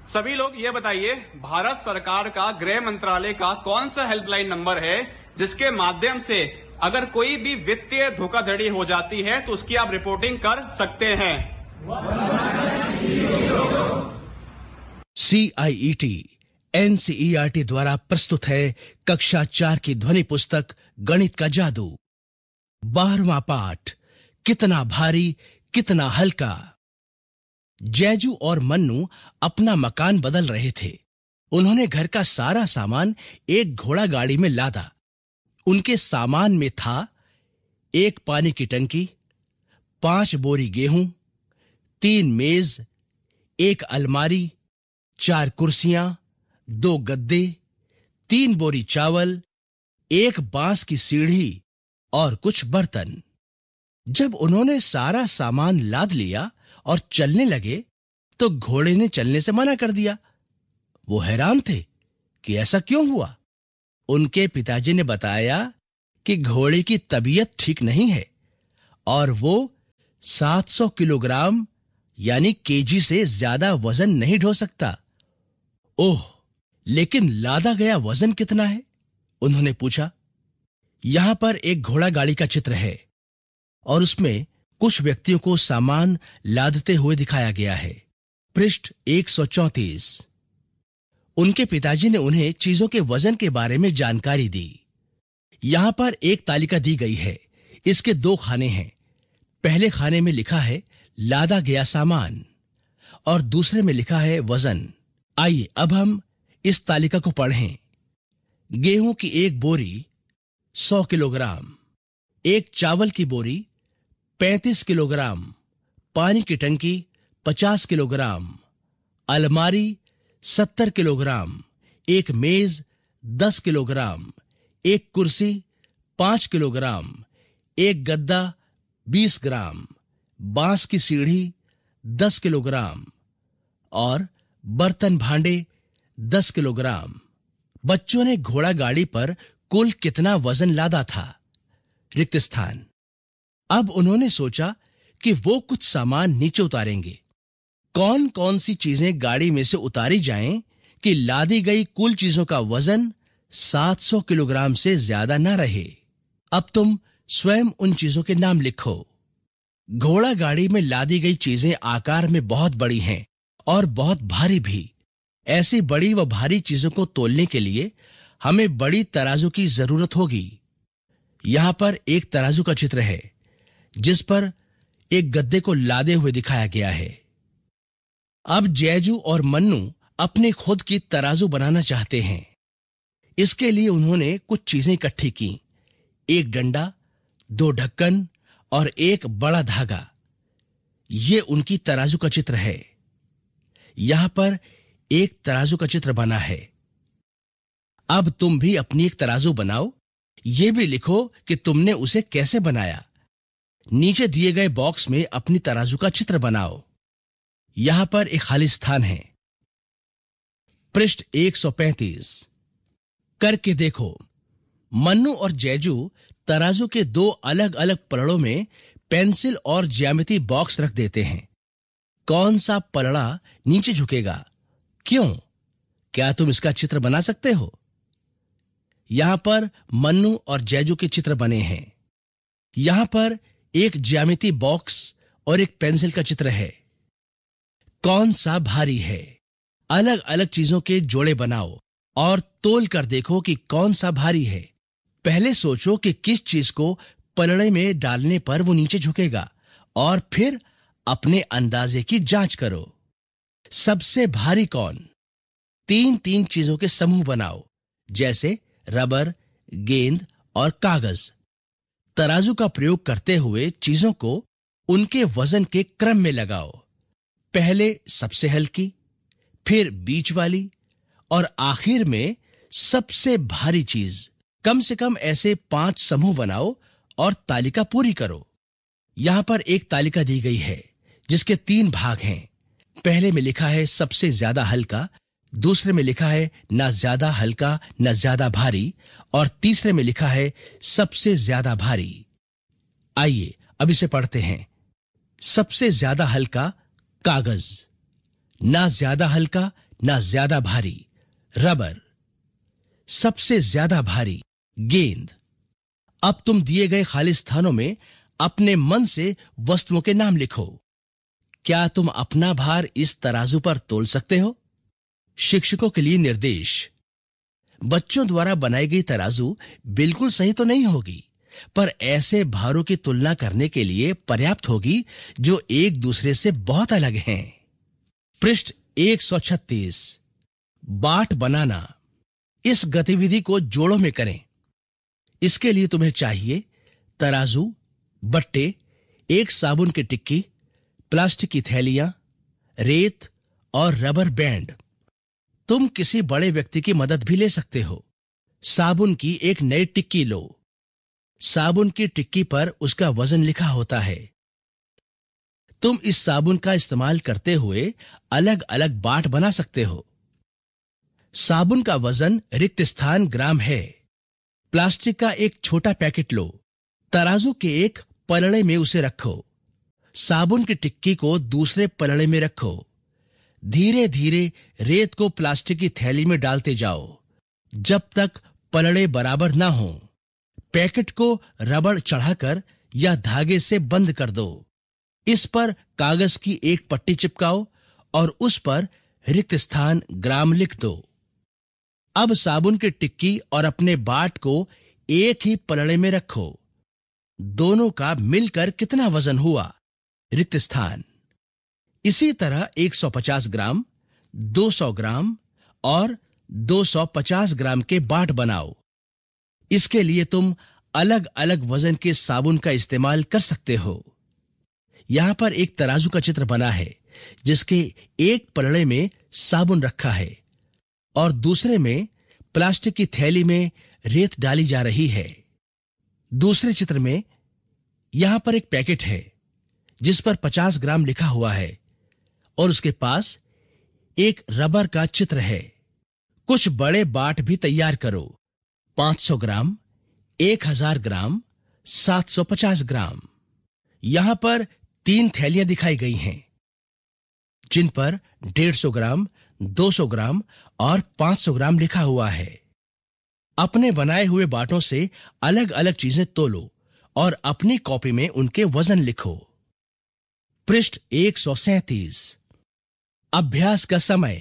सभी लोग ये बताइए, भारत सरकार का गृह मंत्रालय का कौन सा हेल्पलाइन नंबर है जिसके माध्यम से अगर कोई भी वित्तीय धोखाधड़ी हो जाती है तो उसकी आप रिपोर्टिंग कर सकते हैं? CIET NCERT द्वारा प्रस्तुत है कक्षा 4 की ध्वनि पुस्तक गणित का जादू। 12वां पाठ, कितना भारी कितना हल्का। जैजू और मन्नू अपना मकान बदल रहे थे। उन्होंने घर का सारा सामान एक घोड़ा गाड़ी में लादा। उनके सामान में था 1 पानी की टंकी, 5 बोरी गेहूं, 3 मेज, 1 अलमारी, 4 कुर्सियां, 2 गद्दे, 3 बोरी चावल, 1 बांस की सीढ़ी और कुछ बर्तन। जब उन्होंने सारा सामान लाद लिया और चलने लगे तो घोड़े ने चलने से मना कर दिया। वो हैरान थे कि ऐसा क्यों हुआ। उनके पिताजी ने बताया कि घोड़े की तबीयत ठीक नहीं है और वो 700 किलोग्राम यानी केजी से ज्यादा वजन नहीं ढो सकता। ओह, लेकिन लादा गया वजन कितना है? उन्होंने पूछा। यहां पर एक घोड़ा गाड़ी का चित्र है और उसमें कुछ व्यक्तियों को सामान लादते हुए दिखाया गया है। पृष्ठ 134। उनके पिताजी ने उन्हें चीजों के वजन के बारे में जानकारी दी। यहां पर एक तालिका दी गई है। इसके 2 खाने हैं। पहले खाने में लिखा है लादा गया सामान और दूसरे में लिखा है वजन। आइए अब हम इस तालिका को पढ़ें। गेहूं की 1 बोरी 100 किलोग्राम, 1 चावल की बोरी 35 किलोग्राम, पानी की टंकी 50 किलोग्राम, अलमारी 70 किलोग्राम, 1 मेज 10 किलोग्राम, 1 कुर्सी 5 किलोग्राम, 1 गद्दा 20 ग्राम, बांस की सीढ़ी 10 किलोग्राम और बर्तन भांडे 10 किलोग्राम। बच्चों ने घोड़ा गाड़ी पर कुल कितना वजन लादा था? रिक्त स्थान। अब उन्होंने सोचा कि वो कुछ सामान नीचे उतारेंगे। कौन कौन सी चीजें गाड़ी में से उतारी जाएं कि लादी गई कुल चीजों का वजन 700 किलोग्राम से ज्यादा न रहे। अब तुम स्वयं उन चीजों के नाम लिखो। घोड़ा गाड़ी में लादी गई चीजें आकार में बहुत बड़ी हैं और बहुत भारी भी। ऐसी बड़ी व भारी चीजों को तोलने के लिए हमें बड़ी तराजू की जरूरत होगी। यहां पर एक तराजू का चित्र है जिस पर एक गद्दे को लादे हुए दिखाया गया है। अब जैजू और मन्नू अपने खुद की तराजू बनाना चाहते हैं। इसके लिए उन्होंने कुछ चीजें इकट्ठी की। 1 डंडा, 2 ढक्कन और 1 बड़ा धागा। ये उनकी तराजू का चित्र है। यहां पर एक तराजू का चित्र बना है। अब तुम भी अपनी एक तराजू बनाओ। यह भी लिखो कि तुमने उसे कैसे बनाया। नीचे दिए गए बॉक्स में अपनी तराजू का चित्र बनाओ। यहां पर एक खाली स्थान है। पृष्ठ 135। करके देखो। मन्नू और जैजू तराजू के 2 अलग अलग पलड़ों में पेंसिल और ज्यामिति बॉक्स रख देते हैं। कौन सा पलड़ा नीचे झुकेगा? क्यों? क्या तुम इसका चित्र बना सकते हो? यहां पर मन्नू और जैजू के चित्र बने हैं। यहां पर एक ज्यामिति बॉक्स और एक पेंसिल का चित्र है। कौन सा भारी है? अलग अलग चीजों के जोड़े बनाओ और तोल कर देखो कि कौन सा भारी है। पहले सोचो कि किस चीज को पलड़े में डालने पर वो नीचे झुकेगा और फिर अपने अंदाजे की जांच करो। सबसे भारी कौन? 3 चीजों के समूह बनाओ, जैसे रबर, गेंद और कागज। तराजू का प्रयोग करते हुए चीजों को उनके वजन के क्रम में लगाओ। पहले सबसे हल्की, फिर बीच वाली और आखिर में सबसे भारी चीज। कम से कम ऐसे 5 समूह बनाओ और तालिका पूरी करो। यहां पर एक तालिका दी गई है जिसके 3 भाग हैं। पहले में लिखा है सबसे ज्यादा हल्का, दूसरे में लिखा है ना ज्यादा हल्का न ज्यादा भारी और तीसरे में लिखा है सबसे ज्यादा भारी। आइए अब इसे पढ़ते हैं। सबसे ज्यादा हल्का कागज, ना ज्यादा हल्का ना ज्यादा भारी रबर, सबसे ज्यादा भारी गेंद। अब तुम दिए गए खाली स्थानों में अपने मन से वस्तुओं के नाम लिखो। क्या तुम अपना भार इस तराजू पर तोल सकते हो? शिक्षकों के लिए निर्देश। बच्चों द्वारा बनाई गई तराजू बिल्कुल सही तो नहीं होगी, पर ऐसे भारों की तुलना करने के लिए पर्याप्त होगी जो एक दूसरे से बहुत अलग हैं। पृष्ठ 136। बाट बनाना। इस गतिविधि को जोड़ों में करें। इसके लिए तुम्हें चाहिए तराजू, बट्टे, एक साबुन की टिक्की, प्लास्टिक की थैलियां, रेत और रबर बैंड। तुम किसी बड़े व्यक्ति की मदद भी ले सकते हो। साबुन की एक नई टिक्की लो। साबुन की टिक्की पर उसका वजन लिखा होता है। तुम इस साबुन का इस्तेमाल करते हुए अलग अलग बाट बना सकते हो। साबुन का वजन रिक्त स्थान ग्राम है। प्लास्टिक का एक छोटा पैकेट लो। तराजू के एक पलड़े में उसे रखो। साबुन की टिक्की को दूसरे पलड़े में रखो। धीरे धीरे रेत को प्लास्टिक की थैली में डालते जाओ जब तक पलड़े बराबर ना हो। पैकेट को रबड़ चढ़ाकर या धागे से बंद कर दो। इस पर कागज की एक पट्टी चिपकाओ और उस पर रिक्त स्थान ग्राम लिख दो। अब साबुन की टिक्की और अपने बाट को एक ही पलड़े में रखो। दोनों का मिलकर कितना वजन हुआ? रिक्त स्थान। इसी तरह 150 ग्राम, 200 ग्राम और 250 ग्राम के बाट बनाओ। इसके लिए तुम अलग अलग वजन के साबुन का इस्तेमाल कर सकते हो। यहां पर एक तराजू का चित्र बना है जिसके एक पलड़े में साबुन रखा है और दूसरे में प्लास्टिक की थैली में रेत डाली जा रही है। दूसरे चित्र में यहां पर एक पैकेट है जिस पर 50 ग्राम लिखा हुआ है और उसके पास एक रबर का चित्र है। कुछ बड़े बाट भी तैयार करो। 500 ग्राम, 1000 ग्राम, 750 ग्राम। यहां पर 3 थैलियां दिखाई गई हैं जिन पर 150 ग्राम, 200 ग्राम और 500 ग्राम लिखा हुआ है। अपने बनाए हुए बाटों से अलग अलग चीजें तोलो और अपनी कॉपी में उनके वजन लिखो। पृष्ठ 137। अभ्यास का समय।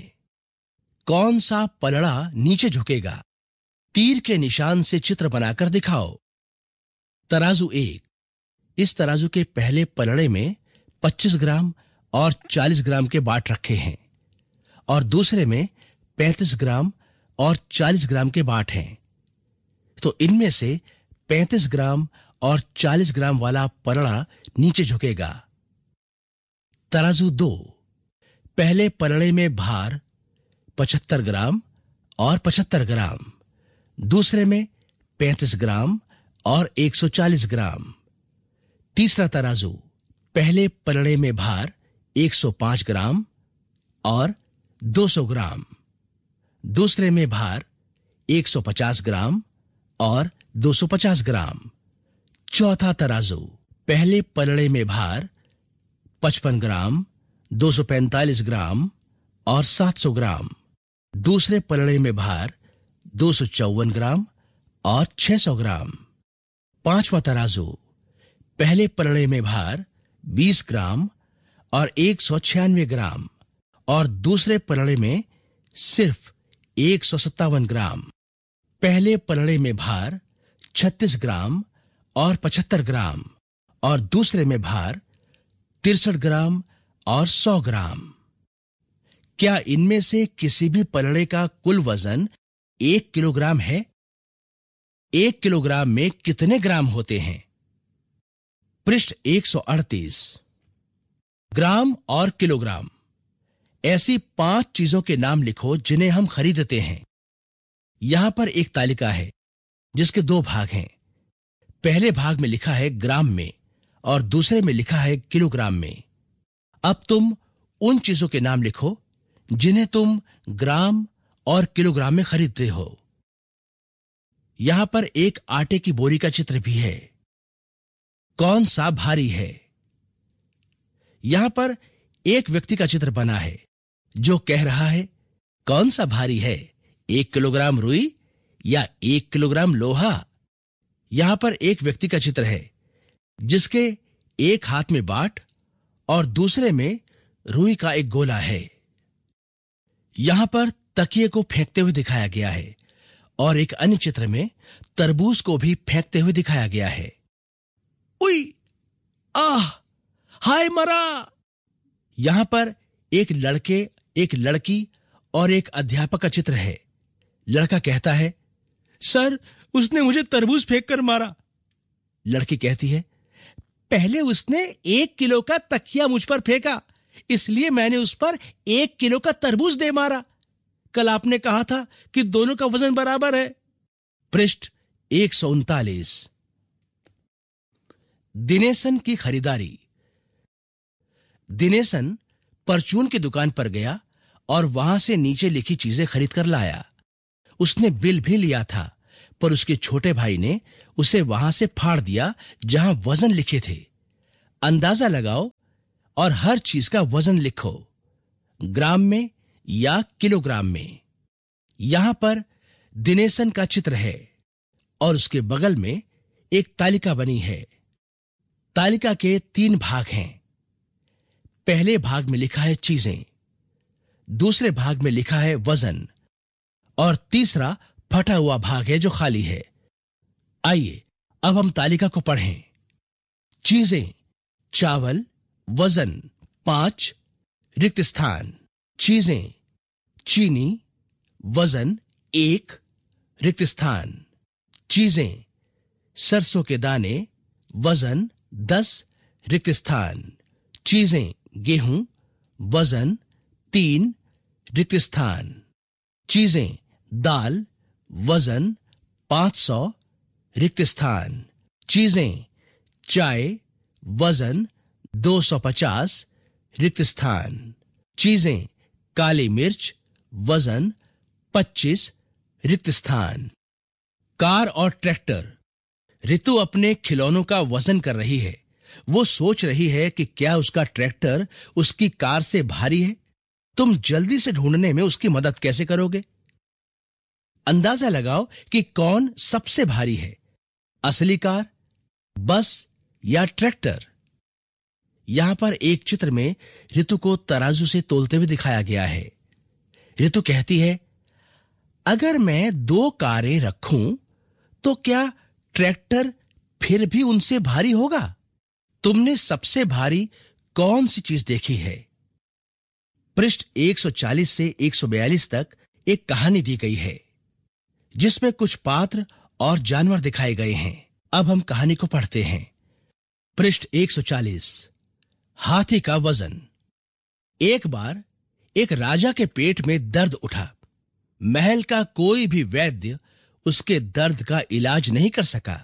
कौन सा पलड़ा नीचे झुकेगा? तीर के निशान से चित्र बनाकर दिखाओ। तराजू 1। इस तराजू के पहले पलड़े में 25 ग्राम और 40 ग्राम के बाट रखे हैं और दूसरे में 35 ग्राम और 40 ग्राम के बाट हैं। तो इनमें से 35 ग्राम और 40 ग्राम वाला पलड़ा नीचे झुकेगा। तराजू 2। पहले पलड़े में भार 75 ग्राम और 75 ग्राम, दूसरे में 35 ग्राम और 140 ग्राम। तीसरा तराजू, पहले पलड़े में भार 105 ग्राम और 200 ग्राम, दूसरे में भार 150 ग्राम और 250 ग्राम। चौथा तराजू, पहले पलड़े में भार 55 ग्राम, 245 ग्राम और 700 ग्राम, दूसरे पलड़े में भार 254 ग्राम और 600 ग्राम। पांचवा तराजू, पहले पलड़े में भार 20 ग्राम और 196 ग्राम और दूसरे पलड़े में सिर्फ 157 ग्राम। पहले पलड़े में भार 36 ग्राम और 75 ग्राम और दूसरे में भार 63 ग्राम और 100 ग्राम। क्या इनमें से किसी भी पलड़े का कुल वजन 1 किलोग्राम है? 1 किलोग्राम में कितने ग्राम होते हैं? पृष्ठ 138। ग्राम और किलोग्राम। ऐसी 5 चीजों के नाम लिखो जिन्हें हम खरीदते हैं। यहां पर एक तालिका है जिसके 2 भाग हैं। पहले भाग में लिखा है ग्राम में और दूसरे में लिखा है किलोग्राम में। अब तुम उन चीजों के नाम लिखो जिन्हें तुम ग्राम और किलोग्राम में खरीदते हो। यहां पर एक आटे की बोरी का चित्र भी है। कौन सा भारी है? यहां पर एक व्यक्ति का चित्र बना है जो कह रहा है कौन सा भारी है, 1 किलोग्राम रुई या 1 किलोग्राम लोहा? यहां पर एक व्यक्ति का चित्र है जिसके एक हाथ में बाट और दूसरे में रुई का एक गोला है। यहां पर तकिए को फेंकते हुए दिखाया गया है और एक अन्य चित्र में तरबूज को भी फेंकते हुए दिखाया गया है। उई, आह, हाय मरा! यहां पर एक लड़के, एक लड़की और एक अध्यापक का चित्र है। लड़का कहता है, सर, उसने मुझे तरबूज फेंक कर मारा। लड़की कहती है, पहले उसने 1 किलो का तकिया मुझ पर फेंका, इसलिए मैंने उस पर 1 किलो का तरबूज दे मारा। कल आपने कहा था कि दोनों का वजन बराबर है। पृष्ठ 139। दिनेशन की खरीदारी। दिनेशन परचून की दुकान पर गया और वहां से नीचे लिखी चीजें खरीद कर लाया। उसने बिल भी लिया था, पर उसके छोटे भाई ने उसे वहां से फाड़ दिया जहां वजन लिखे थे। अंदाजा लगाओ और हर चीज का वजन लिखो, ग्राम में या किलोग्राम में। यहां पर दिनेशन का चित्र है और उसके बगल में एक तालिका बनी है। तालिका के 3 भाग हैं। पहले भाग में लिखा है चीजें, दूसरे भाग में लिखा है वजन और तीसरा फटा हुआ भाग है जो खाली है। आइए अब हम तालिका को पढ़ें। चीजें, चावल, वजन 5, रिक्त स्थान। चीजें, चीनी, वजन 1, रिक्त स्थान। चीजें, सरसों के दाने, वजन 10, रिक्त स्थान। चीजें, गेहूं, वजन 3, रिक्त स्थान। चीजें, दाल, वजन 500, रिक्त स्थान। चीजें, चाय, वजन 250, रिक्त स्थान। चीजें, काली मिर्च, वजन 25, रिक्त स्थान। कार और ट्रैक्टर। ऋतु अपने खिलौनों का वजन कर रही है। वो सोच रही है कि क्या उसका ट्रैक्टर उसकी कार से भारी है। तुम जल्दी से ढूंढने में उसकी मदद कैसे करोगे? अंदाजा लगाओ कि कौन सबसे भारी है, असली कार, बस या ट्रैक्टर। यहां पर एक चित्र में ऋतु को तराजू से तोलते हुए दिखाया गया है। ऋतु कहती है, अगर मैं 2 कारें रखूं तो क्या ट्रैक्टर फिर भी उनसे भारी होगा? तुमने सबसे भारी कौन सी चीज देखी है? पृष्ठ 140 से 142 तक एक कहानी दी गई है जिसमें कुछ पात्र और जानवर दिखाए गए हैं। अब हम कहानी को पढ़ते हैं। पृष्ठ 140। हाथी का वजन। एक बार एक राजा के पेट में दर्द उठा। महल का कोई भी वैद्य उसके दर्द का इलाज नहीं कर सका।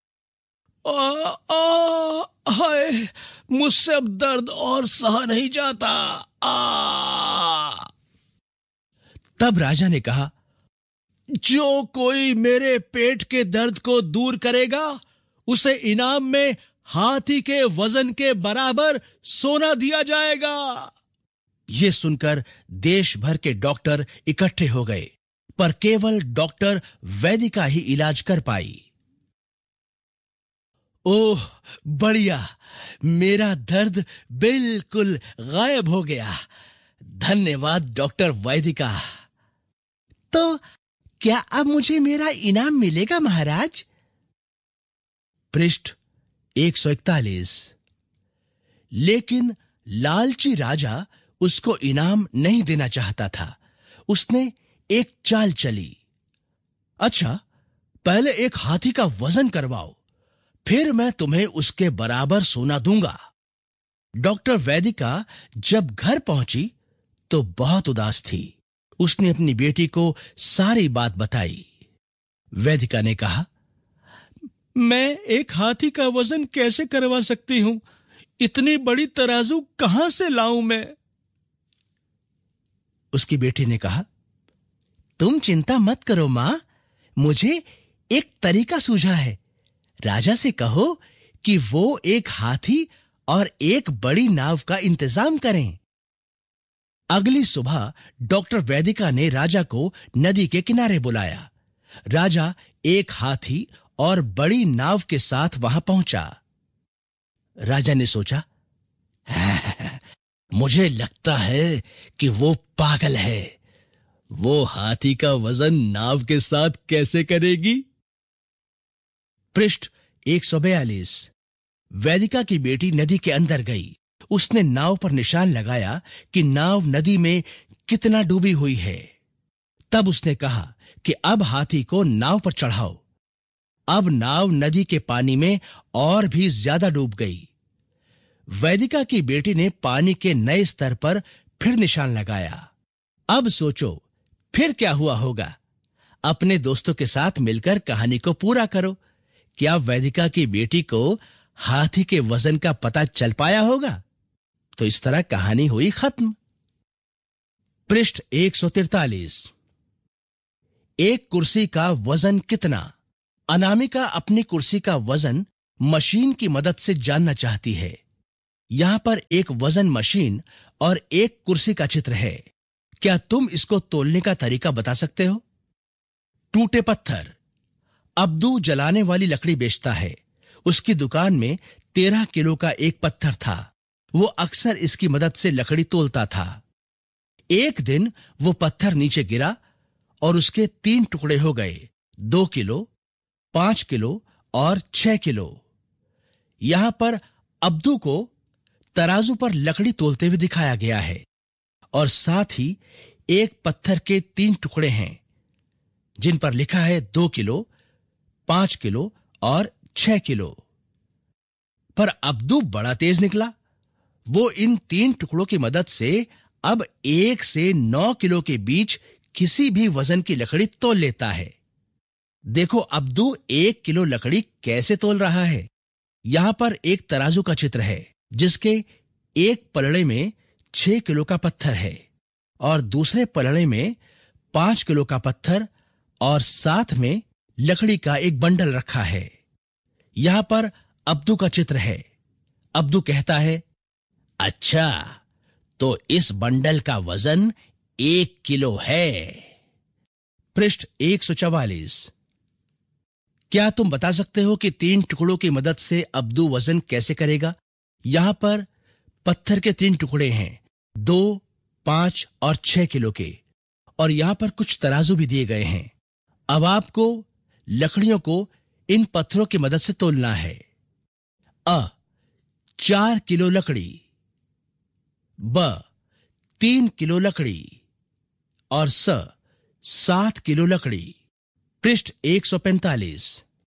हाय, मुझसे अब दर्द और सहा नहीं जाता। तब राजा ने कहा, जो कोई मेरे पेट के दर्द को दूर करेगा उसे इनाम में हाथी के वजन के बराबर सोना दिया जाएगा। यह सुनकर देश भर के डॉक्टर इकट्ठे हो गए, पर केवल डॉक्टर वैदिका ही इलाज कर पाई। ओह बढ़िया, मेरा दर्द बिल्कुल गायब हो गया। धन्यवाद डॉक्टर वैदिका। तो क्या अब मुझे मेरा इनाम मिलेगा महाराज? पृष्ठ 141। लेकिन लालची राजा उसको इनाम नहीं देना चाहता था। उसने एक चाल चली। अच्छा, पहले एक हाथी का वजन करवाओ, फिर मैं तुम्हें उसके बराबर सोना दूंगा। डॉक्टर वैदिका जब घर पहुंची तो बहुत उदास थी। उसने अपनी बेटी को सारी बात बताई। वैदिका ने कहा, मैं एक हाथी का वजन कैसे करवा सकती हूं? इतनी बड़ी तराजू कहां से लाऊं मैं? उसकी बेटी ने कहा, तुम चिंता मत करो मां, मुझे एक तरीका सूझा है। राजा से कहो कि वो एक हाथी और एक बड़ी नाव का इंतजाम करें। अगली सुबह डॉक्टर वैदिका ने राजा को नदी के किनारे बुलाया। राजा एक हाथी और बड़ी नाव के साथ वहां पहुंचा। राजा ने सोचा, मुझे लगता है कि वो पागल है। वो हाथी का वजन नाव के साथ कैसे करेगी? पृष्ठ 142। वैदिका की बेटी नदी के अंदर गई। उसने नाव पर निशान लगाया कि नाव नदी में कितना डूबी हुई है। तब उसने कहा कि अब हाथी को नाव पर चढ़ाओ। अब नाव नदी के पानी में और भी ज्यादा डूब गई। वैदिका की बेटी ने पानी के नए स्तर पर फिर निशान लगाया। अब सोचो फिर क्या हुआ होगा। अपने दोस्तों के साथ मिलकर कहानी को पूरा करो। क्या वैदिका की बेटी को हाथी के वजन का पता चल पाया होगा? तो इस तरह कहानी हुई खत्म। पृष्ठ 143। एक कुर्सी का वजन कितना? अनामिका अपनी कुर्सी का वजन मशीन की मदद से जानना चाहती है। यहां पर एक वजन मशीन और एक कुर्सी का चित्र है। क्या तुम इसको तोलने का तरीका बता सकते हो? टूटे पत्थर। अब्दू जलाने वाली लकड़ी बेचता है। उसकी दुकान में 13 किलो का एक पत्थर था। वो अक्सर इसकी मदद से लकड़ी तोलता था। एक दिन वो पत्थर नीचे गिरा और उसके 3 टुकड़े हो गए, 2 किलो, 5 किलो और 6 किलो। यहां पर अब्दू को तराजू पर लकड़ी तोलते हुए दिखाया गया है और साथ ही एक पत्थर के 3 टुकड़े हैं जिन पर लिखा है 2 किलो, 5 किलो और 6 किलो। पर अब्दू बड़ा तेज निकला। वो इन 3 टुकड़ों की मदद से अब 1 से 9 किलो के बीच किसी भी वजन की लकड़ी तोल लेता है। देखो अब्दू 1 किलो लकड़ी कैसे तोल रहा है। यहां पर एक तराजू का चित्र है जिसके एक पलड़े में 6 किलो का पत्थर है और दूसरे पलड़े में 5 किलो का पत्थर और साथ में लकड़ी का एक बंडल रखा है। यहां पर अब्दू का चित्र है। अब्दू कहता है, अच्छा तो इस बंडल का वजन 1 किलो है। पृष्ठ 144। क्या तुम बता सकते हो कि 3 टुकड़ों की मदद से अब्दू वजन कैसे करेगा? यहां पर पत्थर के 3 टुकड़े हैं, 2, 5 और 6 किलो के, और यहां पर कुछ तराजू भी दिए गए हैं। अब आपको लकड़ियों को इन पत्थरों की मदद से तोलना है। 4 किलो लकड़ी, 3 किलो लकड़ी और 7 किलो लकड़ी। पृष्ठ 145।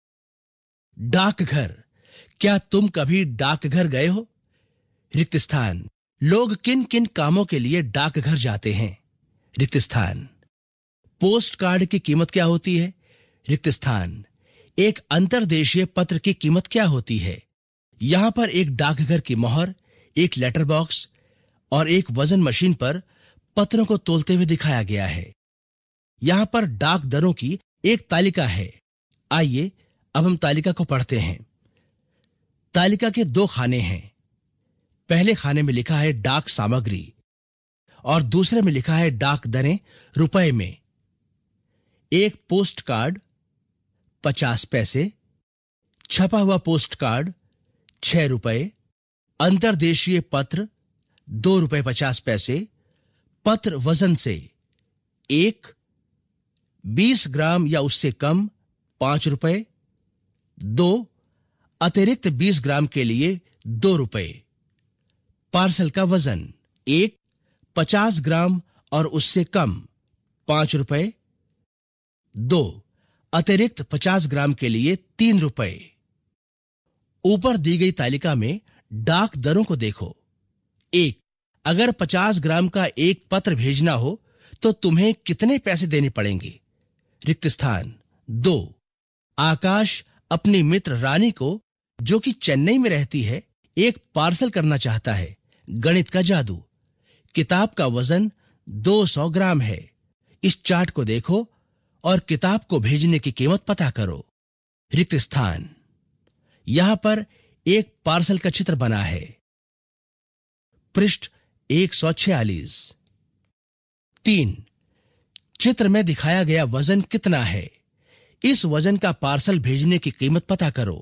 डाकघर। क्या तुम कभी डाकघर गए हो? रिक्त स्थान। लोग किन किन कामों के लिए डाकघर जाते हैं? रिक्त स्थान। पोस्ट कार्ड की कीमत क्या होती है? रिक्त स्थान। एक अंतर्देशीय पत्र की कीमत क्या होती है? यहां पर एक डाकघर की मोहर, एक लेटर बॉक्स और एक वजन मशीन पर पत्रों को तोलते हुए दिखाया गया है। यहां पर डाक दरों की एक तालिका है। आइए अब हम तालिका को पढ़ते हैं। तालिका के 2 खाने हैं। पहले खाने में लिखा है डाक सामग्री और दूसरे में लिखा है डाक दरें रुपए में। एक पोस्ट कार्ड 50 पैसे, छपा हुआ पोस्ट कार्ड 6 रुपए, अंतर्देशीय पत्र 2 रुपए 50 पैसे, पत्र वजन से 1, 20 ग्राम या उससे कम 5 रुपए, 2, अतिरिक्त 20 ग्राम के लिए 2 रुपए। पार्सल का वजन 1, 50 ग्राम और उससे कम 5 रुपए, 2, अतिरिक्त 50 ग्राम के लिए 3 रुपए। ऊपर दी गई तालिका में डाक दरों को देखो। 1, अगर 50 ग्राम का एक पत्र भेजना हो तो तुम्हें कितने पैसे देने पड़ेंगे? रिक्त स्थान। 2, आकाश अपनी मित्र रानी को, जो कि चेन्नई में रहती है, एक पार्सल करना चाहता है। गणित का जादू। किताब का वजन 200 ग्राम है। इस चार्ट को देखो और किताब को भेजने की कीमत पता करो। रिक्त स्थान। यहां पर एक पार्सल का चित्र बना है। पृष्ठ 146। 3. चित्र में दिखाया गया वजन कितना है? इस वजन का पार्सल भेजने की कीमत पता करो।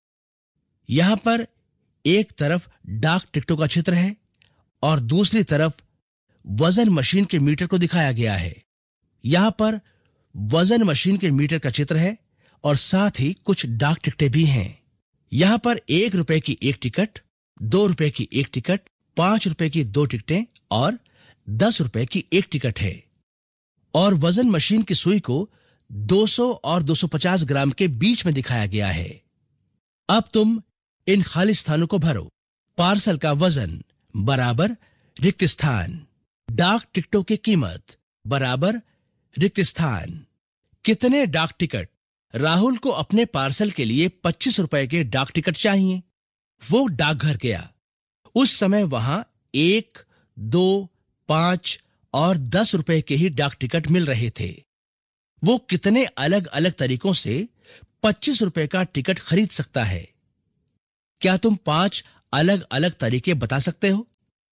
यहां पर एक तरफ डाक टिकटों का चित्र है और दूसरी तरफ वजन मशीन के मीटर को दिखाया गया है। यहां पर वजन मशीन के मीटर का चित्र है और साथ ही कुछ डाक टिकटें भी हैं। यहां पर 1 रुपए की एक टिकट, 2 रुपए की एक टिकट, 5 रुपए की 2 टिकटें और 10 रुपए की एक टिकट है। और वजन मशीन की सुई को 200 और 250 ग्राम के बीच में दिखाया गया है। अब तुम इन खाली स्थानों को भरो। पार्सल का वजन बराबर रिक्त स्थान, डाक टिकटों की कीमत बराबर रिक्त स्थान। कितने डाक टिकट? राहुल को अपने पार्सल के लिए 25 रुपए के डाक टिकट चाहिए। वो डाकघर गया। उस समय वहां 1, 2, 5 और 10 रुपए के ही डाक टिकट मिल रहे थे। वो कितने अलग अलग तरीकों से 25 रुपए का टिकट खरीद सकता है? क्या तुम 5 अलग अलग तरीके बता सकते हो?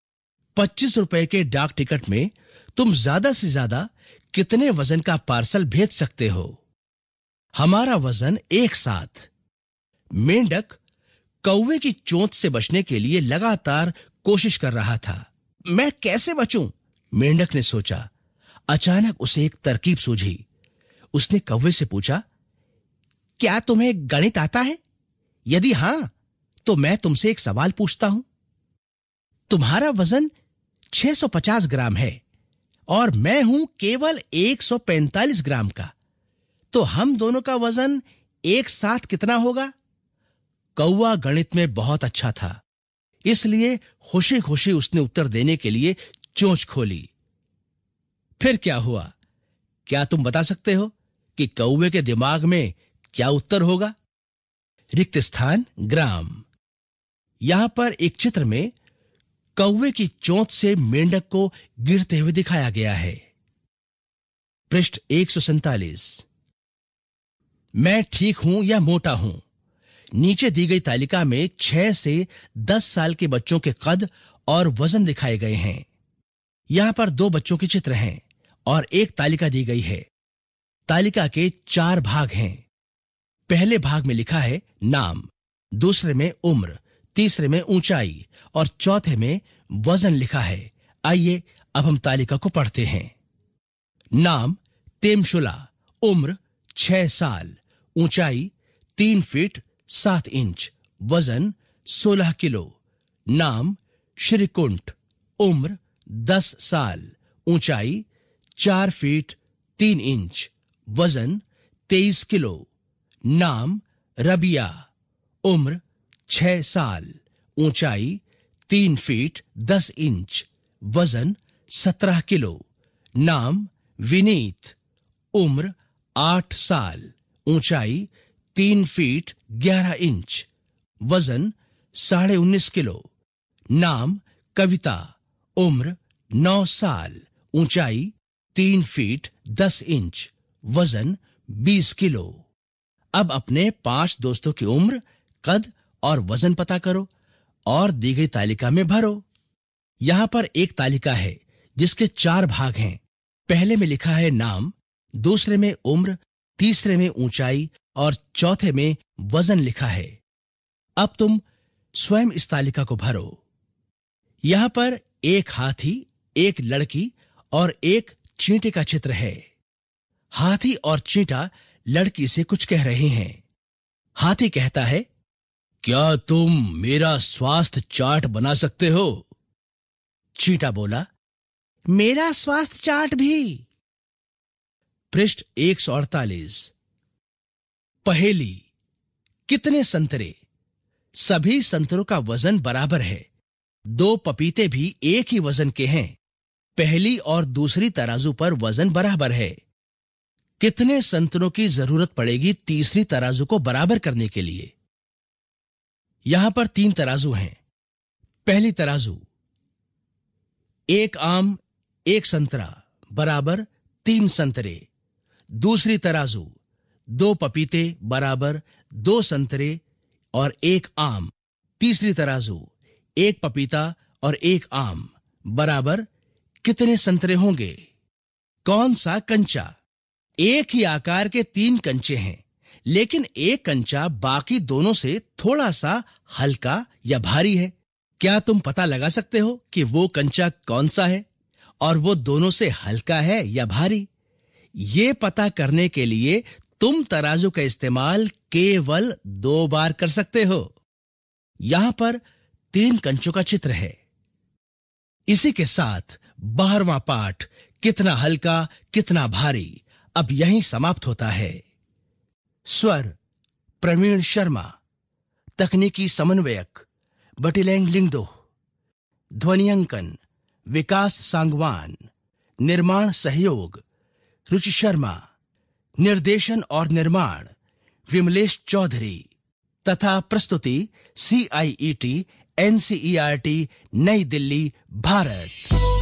25 रुपए के डाक टिकट में तुम ज्यादा से ज्यादा कितने वजन का पार्सल भेज सकते हो? हमारा वजन एक साथ। मेंढक कौवे की चोंच से बचने के लिए लगातार कोशिश कर रहा था। मैं कैसे बचूं? मेंढक ने सोचा। अचानक उसे एक तरकीब सूझी। उसने कौवे से पूछा, क्या तुम्हें गणित आता है? यदि हां, तो मैं तुमसे एक सवाल पूछता हूं। तुम्हारा वजन 650 ग्राम है और मैं हूं केवल 145 ग्राम का, तो हम दोनों का वजन एक साथ कितना होगा? कौवा गणित में बहुत अच्छा था, इसलिए खुशी खुशी उसने उत्तर देने के लिए चोंच खोली। फिर क्या हुआ? क्या तुम बता सकते हो कि कौवे के दिमाग में क्या उत्तर होगा? रिक्त स्थान ग्राम। यहां पर एक चित्र में कौवे की चोंच से मेंढक को गिरते हुए दिखाया गया है। पृष्ठ 147। मैं ठीक हूं या मोटा हूं? नीचे दी गई तालिका में 6 से 10 साल के बच्चों के कद और वजन दिखाए गए हैं। यहां पर 2 बच्चों के चित्र हैं और एक तालिका दी गई है। तालिका के 4 भाग हैं। पहले भाग में लिखा है नाम, दूसरे में उम्र, तीसरे में ऊंचाई और चौथे में वजन लिखा है। आइए अब हम तालिका को पढ़ते हैं। नाम तेमशुला, उम्र 6 साल, ऊंचाई 3 फीट 7 इंच, वजन 16 किलो। नाम श्रीकुंठ, उम्र 10 साल, ऊंचाई 4 फीट 3 इंच, वजन 23 किलो। नाम रबिया, उम्र 6 साल, ऊंचाई 3 फीट 10 इंच, वजन 17 किलो। नाम विनीत, उम्र 8 साल, ऊंचाई 3 फीट 11 इंच, वजन 19.5 किलो। नाम कविता, उम्र 9 साल, ऊंचाई 3 फीट 10 इंच, वजन 20 किलो। अब अपने 5 दोस्तों की उम्र, कद और वजन पता करो और दी गई तालिका में भरो। यहां पर एक तालिका है जिसके 4 भाग हैं। पहले में लिखा है नाम, दूसरे में उम्र, तीसरे में ऊंचाई और चौथे में वजन लिखा है। अब तुम स्वयं इस तालिका को भरो। यहां पर एक हाथी, एक लड़की और एक चींटे का चित्र है। हाथी और चींटा लड़की से कुछ कह रहे हैं। हाथी कहता है, क्या तुम मेरा स्वास्थ्य चार्ट बना सकते हो? चींटा बोला, मेरा स्वास्थ्य चार्ट भी। पृष्ठ 148। पहेली, कितने संतरे? सभी संतरों का वजन बराबर है। 2 पपीते भी एक ही वजन के हैं। पहली और दूसरी तराजू पर वजन बराबर है। कितने संतरों की जरूरत पड़ेगी तीसरी तराजू को बराबर करने के लिए? यहां पर 3 तराजू हैं। पहली तराजू, 1 आम 1 संतरा बराबर 3 संतरे। दूसरी तराजू, 2 पपीते बराबर 2 संतरे और 1 आम। तीसरी तराजू, 1 पपीता और 1 आम बराबर कितने संतरे होंगे? कौन सा कंचा? एक ही आकार के 3 कंचे हैं, लेकिन एक कंचा बाकी दोनों से थोड़ा सा हल्का या भारी है। क्या तुम पता लगा सकते हो कि वो कंचा कौन सा है और वो दोनों से हल्का है या भारी? ये पता करने के लिए तुम तराजू का इस्तेमाल केवल 2 बार कर सकते हो। यहां पर 3 कंचों का चित्र है। इसी के साथ 12वां पाठ कितना हल्का कितना भारी अब यहीं समाप्त होता है। स्वर प्रवीण शर्मा, तकनीकी समन्वयक बटिलेंग लिंगदो, ध्वनियांकन विकास सांगवान, निर्माण सहयोग रुचि शर्मा, निर्देशन और निर्माण विमलेश चौधरी तथा प्रस्तुति CIET NCERT नई दिल्ली, भारत।